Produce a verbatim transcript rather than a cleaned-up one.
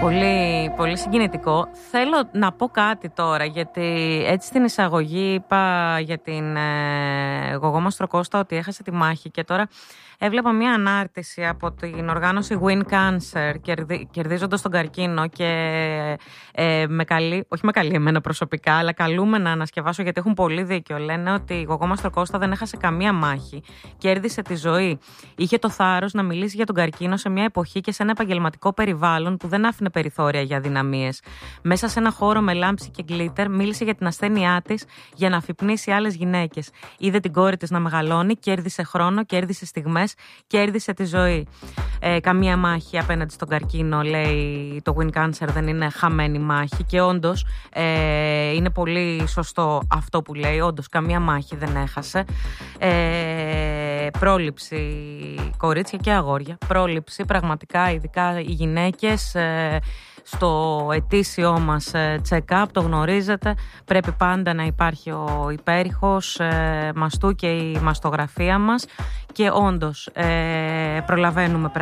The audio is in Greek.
Πολύ, πολύ συγκινητικό. Θέλω να πω κάτι τώρα, γιατί έτσι στην εισαγωγή είπα για την ε, Γογό Μαστροκώστα ότι έχασε τη μάχη και τώρα έβλεπα μια ανάρτηση από την οργάνωση Win Cancer κερδί, κερδίζοντας τον καρκίνο και ε, με καλεί, όχι με καλεί εμένα προσωπικά, αλλά καλούμε να ανασκευάσω γιατί έχουν πολύ δίκιο. Λένε ότι η Γογό Μαστροκώστα δεν έχασε καμία μάχη, κέρδισε τη ζωή. Είχε το θάρρος να μιλήσει για τον καρκίνο σε μια εποχή και σε ένα επαγγελματικό περιβάλλον που δεν άφηνε περιθώρια για αδυναμίες. Μέσα σε ένα χώρο με λάμψη και γκλίτερ μίλησε για την ασθένειά της για να αφυπνίσει άλλες γυναίκες. Είδε την κόρη της να μεγαλώνει, κέρδισε χρόνο, κέρδισε στιγμές, κέρδισε τη ζωή. Ε, καμία μάχη απέναντι στον καρκίνο, λέει το Win Cancer, δεν είναι χαμένη μάχη και όντως ε, είναι πολύ σωστό αυτό που λέει. Όντως καμία μάχη δεν έχασε. Ε, πρόληψη κορίτσια και αγόρια. Πρόληψη πραγματικά, ειδικά οι γυναίκες ε, στο ετήσιό μας check-up, το γνωρίζετε, πρέπει πάντα να υπάρχει ο υπέρηχος ε, μαστού και η μαστογραφία μας και όντως ε, προλαβαίνουμε